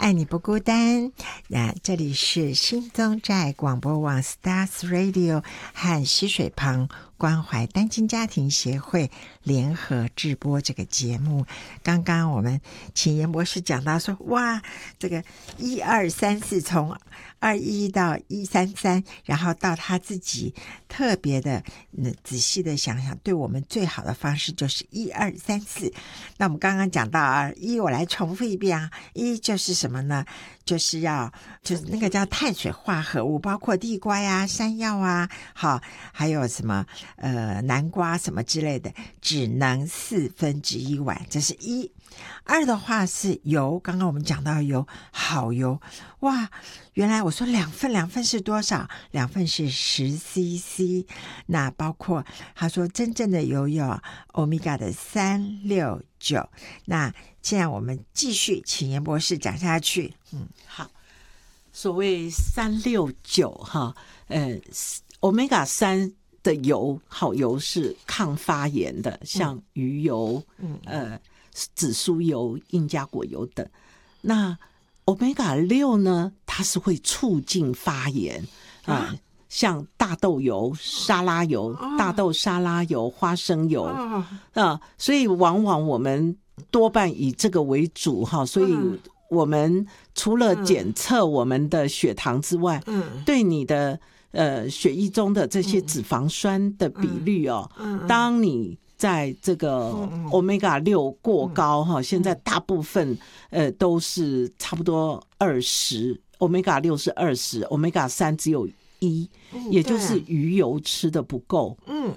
爱你不孤单。这里是新宗寨广播网 Stars Radio 和溪水旁关怀单亲家庭协会联合制播这个节目。刚刚我们请严博士讲到说，哇，这个1234从21到133，然后到他自己特别的仔细的想想，对我们最好的方式就是1234。那我们刚刚讲到我来重复一遍啊，就是什么呢？就是那个叫碳水化合物，包括地瓜呀、山药啊，好，还有什么南瓜什么之类的，只能1/4碗，这是1。2的话是油，刚刚我们讲到油，好油，哇，原来我说2份是多少？2份是10cc， 那包括他说真正的油有 Omega 的369。那现在我们继续请严博士讲下去。 好，所谓369哈，Omega 3的油，好油是抗发炎的，像鱼油，紫苏油、印加果油等。那 Omega 6呢，它是会促进发炎像大豆油、沙拉油、大豆沙拉油、花生油所以往往我们多半以这个为主哈，所以我们除了检测我们的血糖之外，对你的血液中的这些脂肪酸的比率当你在这个 Omega 6过高现在大部分都是差不多20， Omega 6是20， Omega 3只有1，也就是鱼油吃的不够。